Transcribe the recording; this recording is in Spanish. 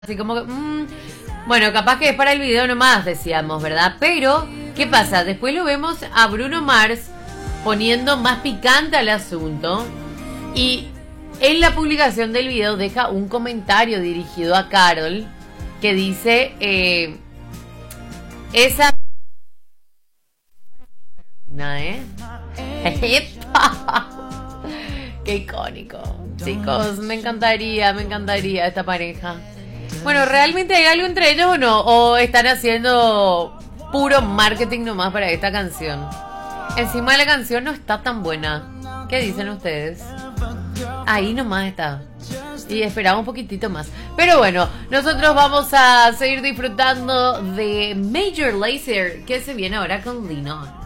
Así como que, bueno, capaz que es para el video nomás, decíamos, ¿verdad? Pero, ¿qué pasa? Después lo vemos a Bruno Mars poniendo más picante al asunto. Y en la publicación del video deja un comentario dirigido a Karol que dice, esa... Qué icónico. Chicos, me encantaría esta pareja. Bueno, ¿realmente hay algo entre ellos o no? ¿O están haciendo puro marketing nomás para esta canción? Encima la canción no está tan buena. ¿Qué dicen ustedes? Ahí nomás está. Y esperaba un poquitito más. Pero bueno, nosotros vamos a seguir disfrutando de Major Lazer, que se viene ahora con Lean On.